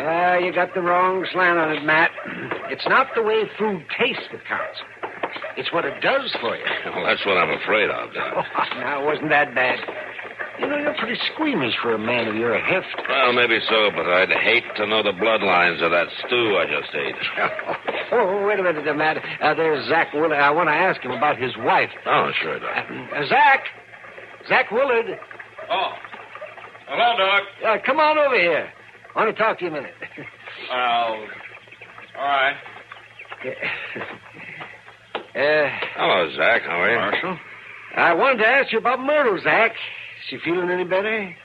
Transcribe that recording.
You got the wrong slant on it, Matt. It's not the way food tastes that counts. It's what it does for you. Well, that's what I'm afraid of, Doc. Now, it wasn't that bad. You know, you're pretty squeamish for a man of your heft. Well, maybe so, but I'd hate to know the bloodlines of that stew I just ate. Oh, wait a minute, Matt. There's Zach Willard. I want to ask him about his wife. Oh, sure, Doc. Zach! Zach Willard. Oh. Hello, Doc. Come on over here. I want to talk to you a minute. All right. Hello, Zach. How are you? Marshal? I wanted to ask you about Myrtle, Zach. Is she feeling any better?